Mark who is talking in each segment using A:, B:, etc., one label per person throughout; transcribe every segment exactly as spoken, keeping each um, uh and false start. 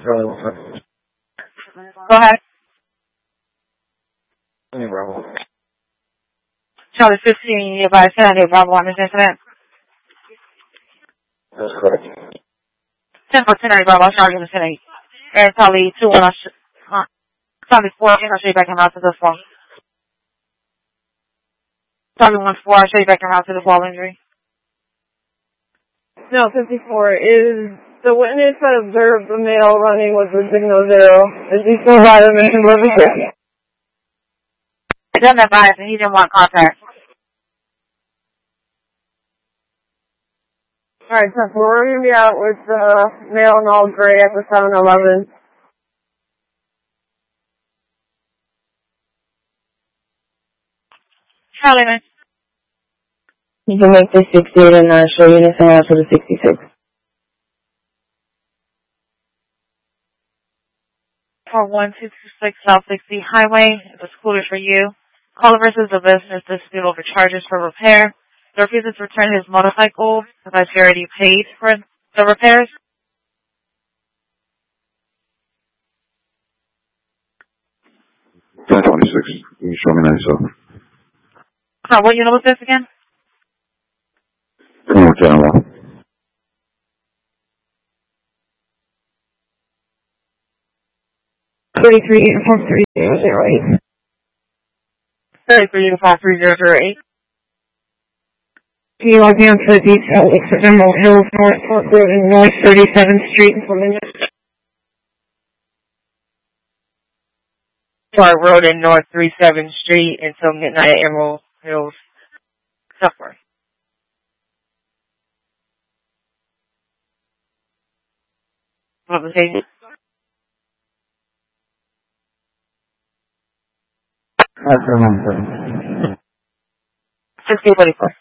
A: Go ahead.
B: Any Bravo.
A: Charlie fifteen, you advise ten, eight Bravo on this incident.
B: That's correct.
A: ten for ten, eight Bravo, Charlie ten eight. And Charlie two one, uh, Charlie four, I'll show you back in route to the fall. Charlie one four, I'll show you back in route to the fall injury.
C: No, fifty-four is the witness that observed the male running with the signal zero. Is he still alive and mission living?
A: He doesn't advise and he didn't want contact.
C: Alright, so we're going to be out with the uh, male in all gray at the seven eleven.
A: Charlie, man.
C: You can make this sixty-eight and not show units and out to the sixty-six.
A: four one two two six South sixty Highway. The school is for you. Caller versus the business dispute over charges for repair. He refuses to return his motorcycle because he already paid for the repairs.
B: ten twenty-six. Can you show me ninety-seven?
A: Uh, what unit was this again?
B: ten one.
C: thirty-three uniform three zero zero eight.
A: thirty-three uniform three zero zero eight.
C: Can you log me on to the detail? Looks at Emerald Hills, North Fork Road, and North thirty-seventh Street in four minutes.
A: Park Road and North thirty-seventh Street until midnight at Emerald Hills. Software. What was it?
B: I remember.
A: sixteen forty-four.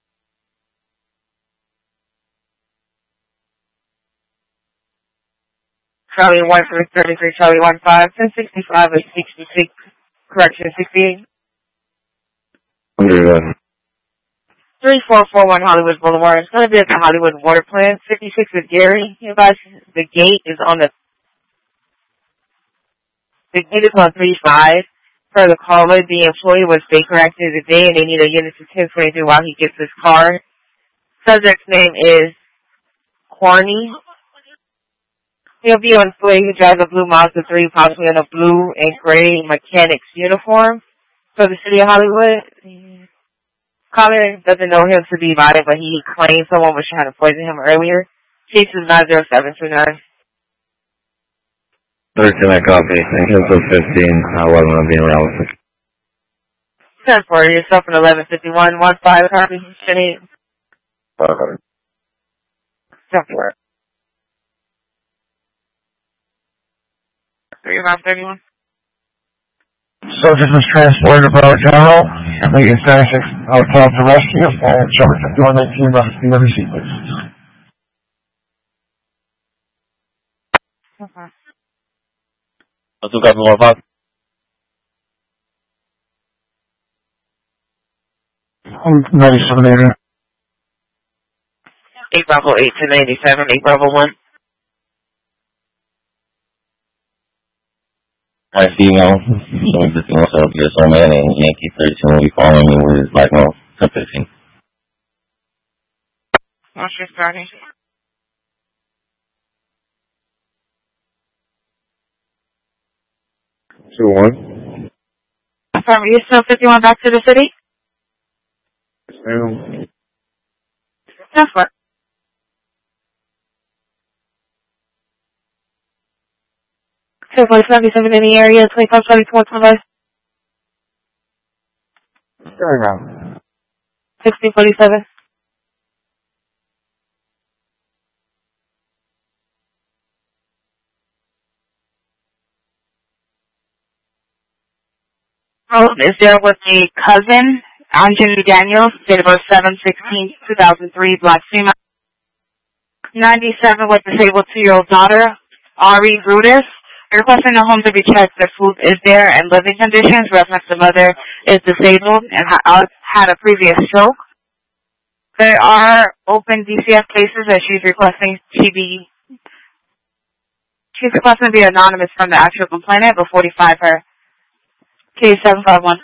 A: Charlie one for thirty-three, Charlie one five, ten sixty-five is sixty-six, correction, sixty-eight.
B: Under that.
A: three four four one Hollywood Boulevard. It's going to be at the Hollywood Water Plant. fifty-six with Gary. You guys, the gate is on the, the gate is on three five. Per the caller, the employee was Baker active today and they need a unit to ten twenty-three while he gets his car. Subject's name is Corny. He'll be on foot. He drives a blue Mazda three, possibly in a blue and gray mechanic's uniform for the city of Hollywood. Caller doesn't know him to be by it, but he claims someone was trying to poison him earlier. Case is nine zero seven two nine.
B: thirteen, I copy. Until fifteen, I wasn't going to be around with it.
A: ten forty, yourself in eleven fifty-one, one five, copy. Jenny.
B: Okay.
A: ten four. three around thirty-one.
D: Subject was transported to Broward General. Maintenance thirty-six, I would tell to rescue. And Shelby fifty-one nineteen, about to see every sequence.
A: Okay.
B: I'll do copy more five.
D: I'm ninety-seven eight.
A: eight Bravo eight to ninety-seven, eight Bravo one.
E: I see one. So just want to get some man and Yankee thirty-two will be following me with his black one, ten fifteen.
A: What's your starting?
B: two one.
A: Confirm, are you still fifty-one back to the city?
B: Sam.
A: That's what. twenty-five seventy-seven in the area, twenty-five seventy-four twenty-five.
B: Going around.
A: sixteen forty-seven. Oh, is there with a cousin, Anjali Daniels, date of birth seven sixteen two thousand three, black female. ninety-seven with disabled two-year-old daughter, Ari Rudis. Requesting the home to be checked. The food is there and living conditions. Reference the mother is disabled and ha- had a previous stroke. There are open D C F cases that she's requesting she be She's supposed to be anonymous from the actual complainant, but forty-five her. Case seven five one.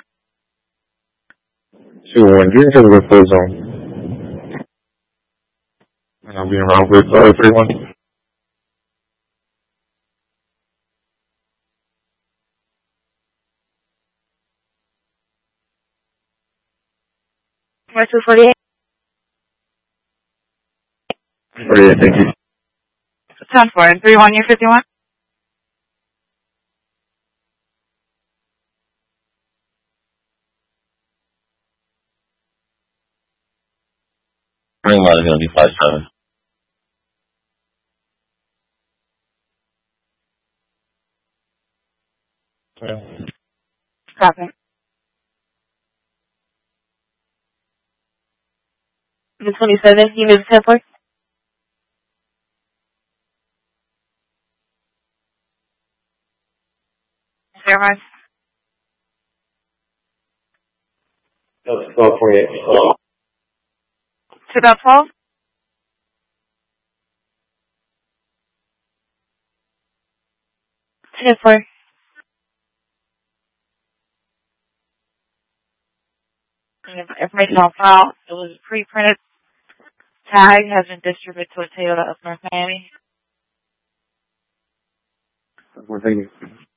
D: two one, get into the report zone. And I'll be around with uh, three one.
A: We're two forty-eight.
D: forty-eight, thank you.
A: ten four and three one, you're fifty-one.
E: Ring line is going to be five seven.
D: Yeah.
A: Copy. The twenty-seven, you move ten four. Zero five.
D: That's twelve forty-eight.
A: To about twelve. ten four. Information on file. It was pre-printed. Tag has been distributed to a Toyota of North Miami.
D: Well, thank you.